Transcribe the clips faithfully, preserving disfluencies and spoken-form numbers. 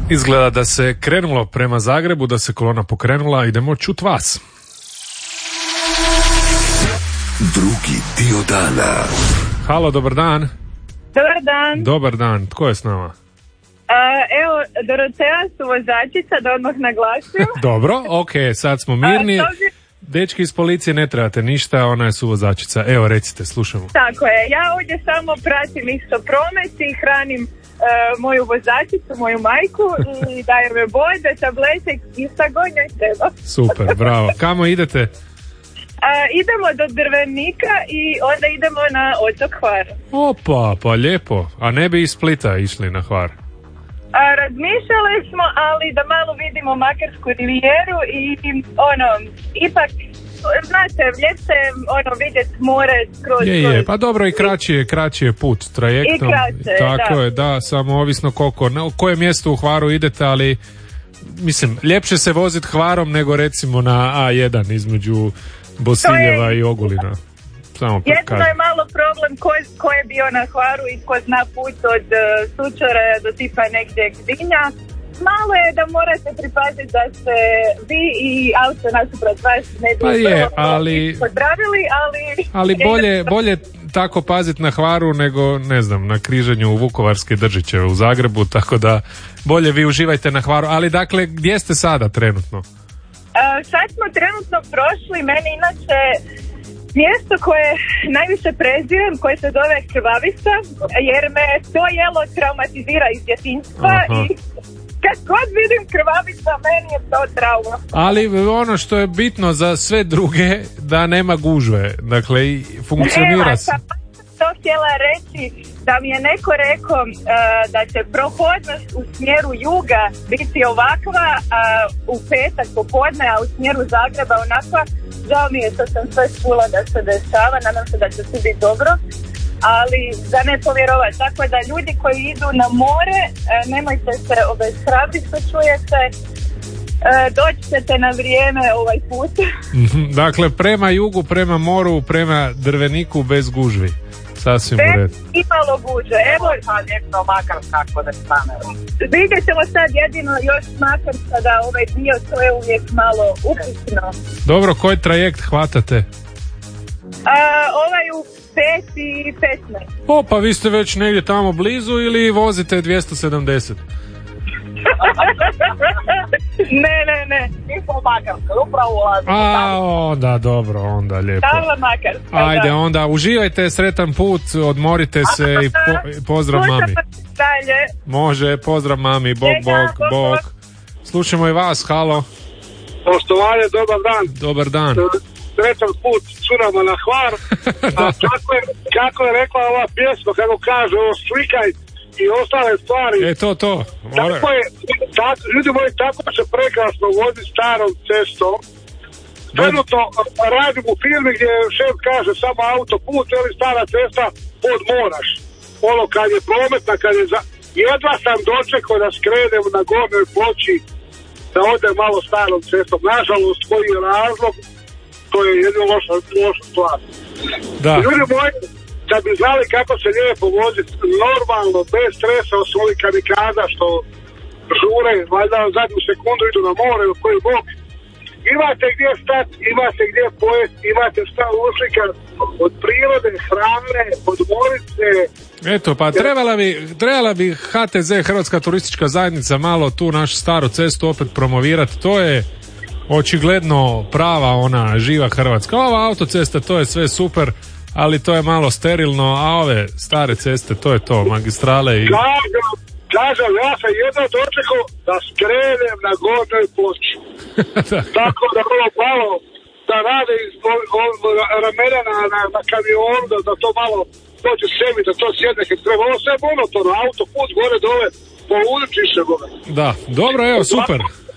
Izgleda da se krenulo prema Zagrebu, da se kolona pokrenula, idemo čut vas. Drugi dio dana. Halo, dobar dan. Dobar dan. Dobar dan, tko je s nama? Uh, evo, Dorotea su vozačica, da odmah naglasim. Dobro, ok, sad smo mirni. Uh, bi... Dečki iz policije ne trebate ništa, ona je suvozačica. Evo, recite, slušamo. Tako je, ja ovdje samo pratim isto promet i hranim uh, moju vozačicu, moju majku i dajem joj bojde, tablete i šta god njoj treba. Super, bravo. Kamo idete? Uh, idemo do Drvenika i onda idemo na otok Hvar. Opa, pa lijepo. A ne bi iz Splita išli na Hvar? A, razmišljali smo, ali da malo vidimo Makarsku rivijeru i ono, ipak, znate, ljepše ono, vidjeti more skroz. Je, je, pa dobro i kraći je, kraći je put trajektom. I kraće, tako da. je, da, samo ovisno koliko, na koje mjesto u Hvaru idete, ali mislim, ljepše se voziti Hvarom nego recimo na A jedan između Bosiljeva je... i Ogulina. Samo jedno je malo problem ko, ko je bio na Hvaru i ko zna put od uh, Sučora do tipa negdje Gdinja. Malo je da morate pripaziti da se vi i auto nasuprot vas ne bi pa je, ali, podravili, ali... ali bolje, bolje tako paziti na Hvaru nego, ne znam, na križanju Vukovarske Držićeve u Zagrebu, tako da bolje vi uživajte na Hvaru. Ali dakle, gdje ste sada trenutno? Uh, sad smo trenutno prošli, meni inače mjesto koje najviše prezirem, koje se zove Krvavica, jer me to jelo traumatizira iz djetinjstva. Aha. I kad god vidim Krvavica, meni je to trauma. Ali ono što je bitno za sve druge, da nema gužve, dakle funkcionira se. To htjela reći da mi je neko rekao uh, da će prohodnost u smjeru juga biti ovakva uh, u petak popodne, a u smjeru Zagreba onakva. Žao mi je što sam sve čula da se dešava, nadam se da će sve biti dobro, ali za ne povjerovati. Tako da ljudi koji idu na more, uh, nemojte se obeshrabriti što čujete, uh, doći ćete na vrijeme ovaj put. Dakle, prema jugu, prema moru, prema Drveniku bez gužvi. Sasvim u redu. I malo guđe. Evo, jedno Makarska ako ne stane. Vidjet ćemo sad jedino još Makarska da ovaj dio to je uvijek malo upisno. Dobro, koji trajekt hvatate? A, ovaj u pet i petnaest. O, pa vi ste već negdje tamo blizu ili vozite dvjesto sedamdeset? ne, ne, ne. Nismo Makarska, upravo ulazimo. A, onda, dobro, onda lijepo. Stavla Makarska. Ajde, da. onda uživajte, sretan put, odmorite se i po, pozdrav mami. Dalje. Može, pozdrav mami, bok, bok, bok. Slušamo i vas, halo. Poštovanje, dobar dan. Dobar dan. Sretan put curama na Hvar. A kako je, kako je rekla ova pjesma, kako kaže, ovo slikaj i ostale stvari. E, to, to. Mora. Tako je, tako, ljudi moji, tako se prekrasno vozi starom cestom. Trenutno radim u firmi gdje šef kaže samo autoput ili stara cesta pod moraš. Ono kad je prometna, kad je za... Jedva sam dočekao da skrenem na gornjoj ploči da ode malo starom cestom. Nažalost, koji je razlog, to je jedna loša, loša stvar. Da. Ljudi moji, da bi znali kako se lijepo voziti normalno, bez stresa od svojih kamikaza što žure, valjda u zadnju sekundu idu na more ili koji bok. Imate gdje stati, imate gdje pojesti, imate šta uslikat od prirode, hrane, odmorit se. Eto, pa trebala bi, trebala bi H T Z, Hrvatska turistička zajednica, malo tu našu staru cestu opet promovirati. To je očigledno prava ona živa Hrvatska. Ova autocesta, to je sve super, ali to je malo sterilno, a ove stare ceste, to je to, magistrale i... Kažem, kažem, ja sam jedno dočekao da skrenem na gornjoj ploči. Tako da vrlo malo da rade iz ramena na, na, na kamionu, da, da to malo dođe sebi, da to sjedne kad treba. Ovo sve monotono, autoput gore dole, polučiš se gore. Da, dobro, evo, super.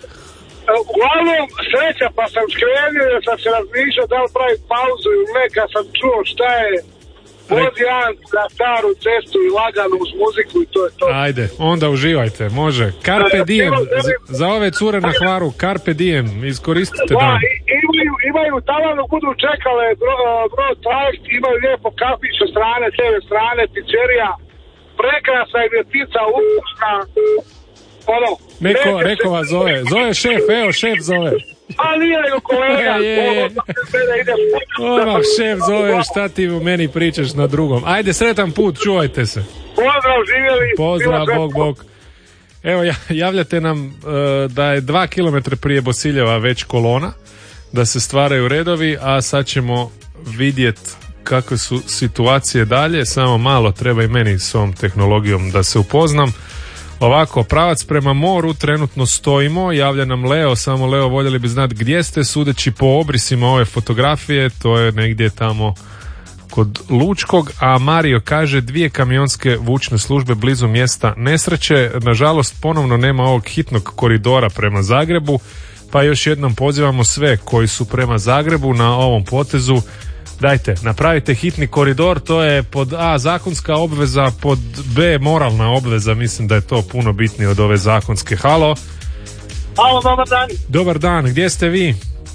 Uglavnom, sreća, pa sam skrenio jer sam se razmišljao da li pravi pauzu ili ne, kad sam čuo šta je vozi jedan na staru cestu i lagano uz muziku i to je to. Ajde, onda uživajte, može. Carpe diem, za, za ove cure na Hvaru, carpe diem, iskoristite da. dan. Imaju, imaju tamo budu čekale brod bro, trajekt, imaju lijepo kafić sa strane, cijele strane, pizzerija, prekrasna im je pizza, ukusna. ono... Neko, neko vas zove. Zove šef, evo šef zove. A nije nego kolega. E, je, je. Odmah šef zove, šta ti u meni pričaš na drugom. Ajde, sretan put, čuvajte se. Pozdrav, živjeli. Pozdrav, bog, bog. Evo, javljate nam uh, da je dva kilometra prije Bosiljeva već kolona, da se stvaraju redovi, a sad ćemo vidjeti kakve su situacije dalje. Samo malo treba i meni s ovom tehnologijom da se upoznam. Ovako, pravac prema moru, trenutno stojimo, javlja nam Leo, samo Leo, voljeli bi znati gdje ste, sudeći po obrisima ove fotografije, to je negdje tamo kod Lučkog, a Mario kaže dvije kamionske vučne službe blizu mjesta nesreće. Nažalost, ponovno nema ovog hitnog koridora prema Zagrebu, pa još jednom pozivamo sve koji su prema Zagrebu na ovom potezu, dajte, napravite hitni koridor, to je pod A zakonska obveza, pod B moralna obveza, mislim da je to puno bitnije od ove zakonske. Halo? Halo, dobar dan. Dobar dan, gdje ste vi?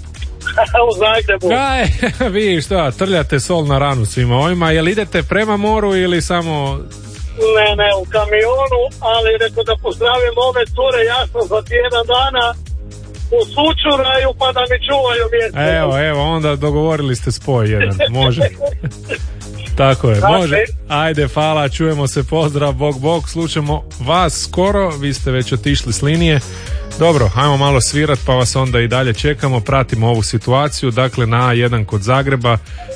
U Zagrebu. Aj, vi šta, trljate sol na ranu svima ovima, jel idete prema moru ili samo... Ne, ne, u kamionu, ali rekao da pozdravim ove cure, jasno, za tjedan dana u Sučuraju, pa da mi čuvaju mjesto. Evo, evo, onda dogovorili ste spoj jedan, može. Tako je, može. Ajde, hvala, čujemo se, pozdrav, bog, bog, slušamo vas skoro, vi ste već otišli s linije. Dobro, hajmo malo svirat, pa vas onda i dalje čekamo, pratimo ovu situaciju. Dakle, na A jedan kod Zagreba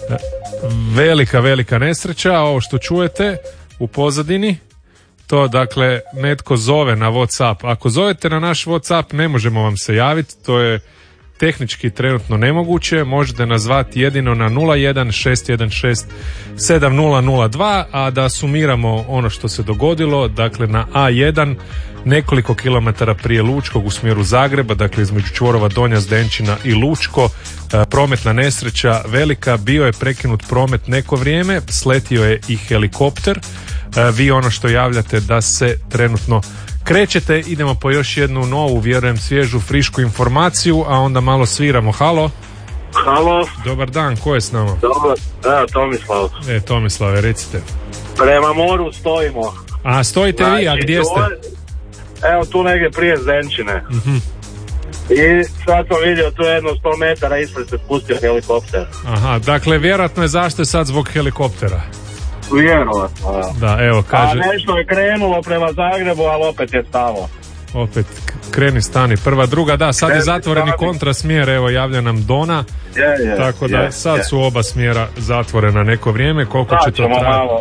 velika, velika nesreća. Ovo što čujete u pozadini, to dakle netko zove na WhatsApp. Ako zovete na naš WhatsApp ne možemo vam se javiti, to je tehnički trenutno nemoguće. Možete nazvati jedino na nula jedan šest jedan šest sedam nula nula dva, a da sumiramo ono što se dogodilo. Dakle, na A jedan nekoliko kilometara prije Lučkog u smjeru Zagreba, dakle između čvorova Donja Zdenčina i Lučko, prometna nesreća velika, bio je prekinut promet neko vrijeme, sletio je i helikopter. Vi ono što javljate da se trenutno krećete, idemo po još jednu novu, vjerujem svježu, frišku informaciju, a onda malo sviramo. Halo? Halo? Dobar dan, ko je s nama? Dobar, evo Tomislav. E, Tomislave, recite. Prema moru stojimo. A, stojite znači, vi, a gdje ste? Evo tu negdje prije Zdenčine. Uh-huh. I sad sam vidio tu jedno sto metara ispred se spustio helikopter. Aha, dakle, vjerojatno je zašto sad zbog helikoptera. Vjerovatno, da. Da, evo, kaže... A nešto je krenulo prema Zagrebu, ali opet je stalo. Opet, kreni, stani. Prva, druga, da, sad kreni, je zatvoreni stani. kontrasmjer, evo, javlja nam Dona. Je, je, tako da je, sad je. su oba smjera zatvorena neko vrijeme. Koliko sad će to trajati? Malo.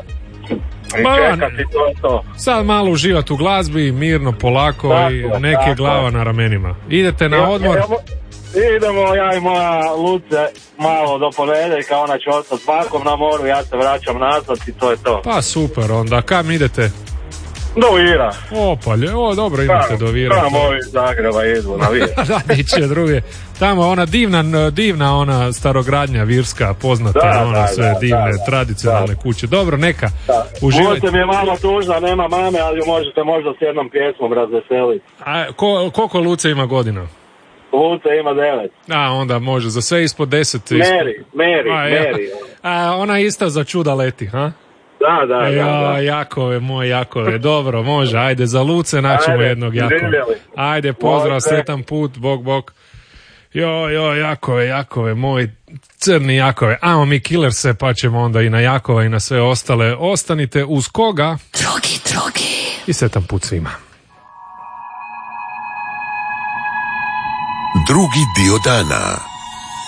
Čekati, to je to. Sad malo uživati u glazbi, mirno, polako tako, i neke tako. glava na ramenima. Idete na odmor? Ja, idemo, ja i moja Luce malo do ponedjeljka, ona će ostati s bakom na moru, ja se vraćam nazad i to je to. Pa super, onda kam idete? Do Vira. Opa, lje, o dobro imate do Vira. Tamo ovi iz Zagreba idu na Vir. Da, iće druge. Tamo ona divna, divna ona starogradnja virska, poznata, da, ona da, sve da, divne, da, tradicionalne da. kuće. Dobro, neka. Uživajte. Luce mi je malo tužna, nema mame, ali ju možete možda s jednom pjesmom razveseliti. A ko, koliko Luce ima godina? Luce ima devet. A, onda može, za sve ispod deset. Mary, Mary, a, Mary. A, ona ista za čuda leti, ha? Da, da, ja, da, da. Jakove, moj Jakove, dobro, može, ajde, za Luce naćemo ajde, jednog Jakova. Živjeli. Ajde, pozdrav, sretan put, bog, bog. Jo, jo, Jakove, Jakove, moj crni Jakove. Ajmo mi Killerse, pa ćemo onda i na Jakova i na sve ostale. Ostanite uz koga? Drogi, drogi. I sretan put svima. Drugi dio dana.